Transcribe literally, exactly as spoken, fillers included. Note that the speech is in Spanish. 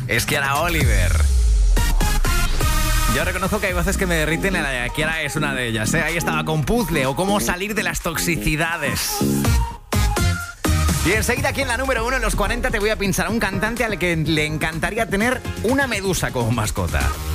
es Kiara Oliver. Yo reconozco que hay voces que me derriten, y la de Kiara es una de ellas, ¿eh? Ahí estaba con Puzzle o cómo salir de las toxicidades. Y enseguida aquí en la número uno en los cuarenta te voy a pinchar a un cantante al que le encantaría tener una medusa como mascota.